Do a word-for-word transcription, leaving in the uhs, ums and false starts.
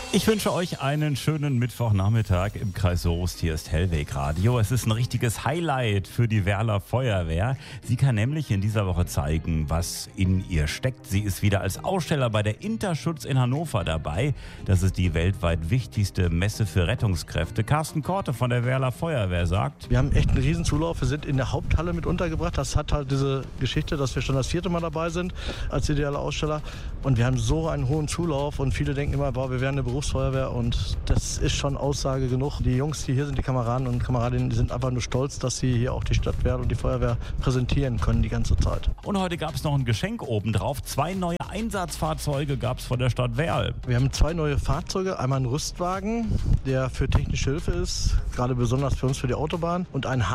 Ich wünsche euch einen schönen Mittwochnachmittag im Kreis Soest. Hier ist Hellweg Radio. Es ist ein richtiges Highlight für die Werler Feuerwehr. Sie kann nämlich in dieser Woche zeigen, was in ihr steckt. Sie ist wieder als Aussteller bei der Interschutz in Hannover dabei. Das ist die weltweit wichtigste Messe für Rettungskräfte. Carsten Korte von der Werler Feuerwehr sagt: Wir haben echt einen riesen Zulauf. Wir sind in der Haupthalle mit untergebracht. Das hat halt diese Geschichte, dass wir schon das vierte Mal dabei sind als idealer Aussteller. Und wir haben so einen hohen Zulauf und viele denken immer, boah, wir wären eine Berufsfeuerwehr, und das ist schon Aussage genug. Die Jungs, die hier sind, die Kameraden und Kameradinnen, die sind einfach nur stolz, dass sie hier auch die Stadtwehr und die Feuerwehr präsentieren können die ganze Zeit. Und heute gab es noch ein Geschenk obendrauf. Zwei neue Einsatzfahrzeuge gab es von der Stadt Werl. Wir haben zwei neue Fahrzeuge. Einmal einen Rüstwagen, der für technische Hilfe ist, gerade besonders für uns für die Autobahn, und einen